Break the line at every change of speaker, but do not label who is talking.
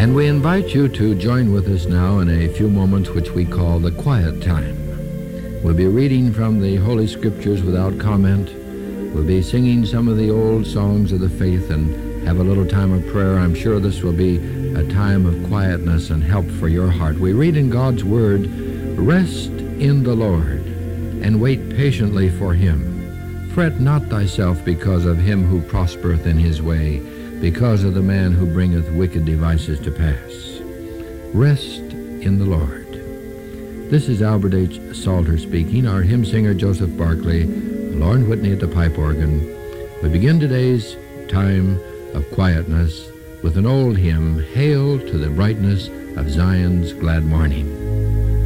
And we invite you to join with us now in a few moments which we call the quiet time. We'll be reading from the Holy Scriptures without comment. We'll be singing some of the old songs of the faith and have a little time of prayer. I'm sure this will be a time of quietness and help for your heart. We read in God's Word, "Rest in the Lord, and wait patiently for him. Fret not thyself because of him who prospereth in his way, because of the man who bringeth wicked devices to pass." Rest in the Lord. This is Albert H. Salter speaking, our hymn singer Joseph Barclay, Lauren Whitney at the pipe organ. We begin today's time of quietness with an old hymn, "Hail to the Brightness of Zion's Glad Morning."